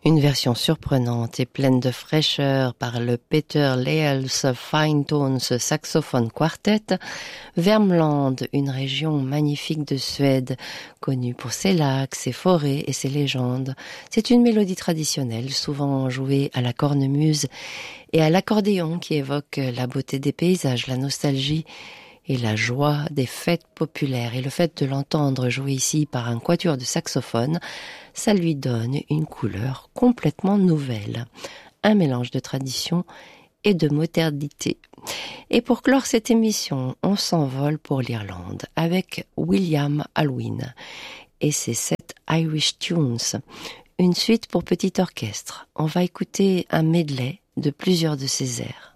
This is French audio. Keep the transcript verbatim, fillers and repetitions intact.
Une version surprenante et pleine de fraîcheur par le Peter Leels Fine Tones Saxophone Quartet, Värmland, une région magnifique de Suède, connue pour ses lacs, ses forêts et ses légendes. C'est une mélodie traditionnelle, souvent jouée à la cornemuse et à l'accordéon qui évoque la beauté des paysages, la nostalgie et la joie des fêtes populaires. Et le fait de l'entendre jouer ici par un quatuor de saxophone, ça lui donne une couleur complètement nouvelle. Un mélange de tradition et de modernité. Et pour clore cette émission, on s'envole pour l'Irlande avec William Alwyn et ses sept Irish Tunes, une suite pour petit orchestre. On va écouter un medley de plusieurs de ses airs.